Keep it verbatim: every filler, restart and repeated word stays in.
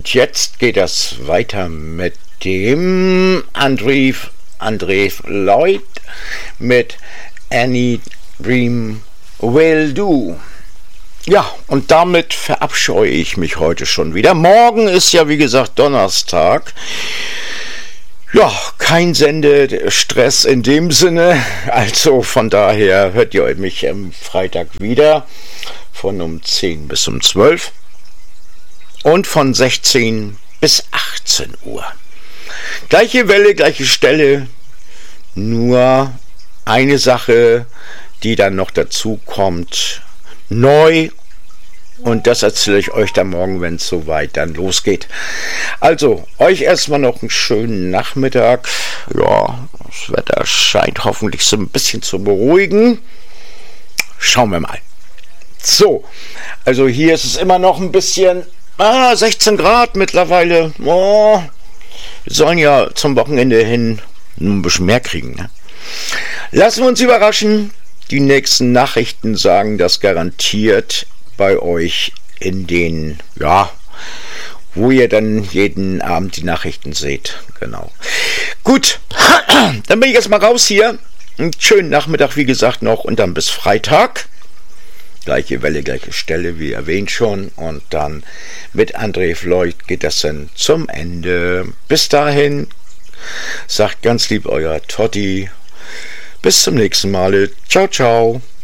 Und jetzt geht es weiter mit dem André, André Lloyd mit Any Dream Will Do. Ja, und damit verabscheue ich mich heute schon wieder. Morgen ist ja, wie gesagt, Donnerstag. Ja, kein Sendestress in dem Sinne. Also von daher hört ihr mich am Freitag wieder von um zehn bis um zwölf und von sechzehn bis achtzehn Uhr. Gleiche Welle, gleiche Stelle, nur eine Sache, die dann noch dazu kommt, neu, und das erzähle ich euch dann morgen, wenn es soweit dann losgeht. Also, euch erstmal noch einen schönen Nachmittag. Ja, das Wetter scheint hoffentlich so ein bisschen zu beruhigen. Schauen wir mal. So, also hier ist es immer noch ein bisschen, ah, sechzehn Grad mittlerweile. Oh, wir sollen ja zum Wochenende hin ein bisschen mehr kriegen, ne? Lassen wir uns überraschen. Die nächsten Nachrichten sagen das garantiert bei euch in den, ja, wo ihr dann jeden Abend die Nachrichten seht. Genau. Gut, dann bin ich erstmal raus hier. Einen schönen Nachmittag, wie gesagt, noch und dann bis Freitag. Gleiche Welle, gleiche Stelle, wie erwähnt schon. Und dann mit André Lloyd geht das dann zum Ende. Bis dahin, sagt ganz lieb euer Totti. Bis zum nächsten Mal. Ciao, ciao.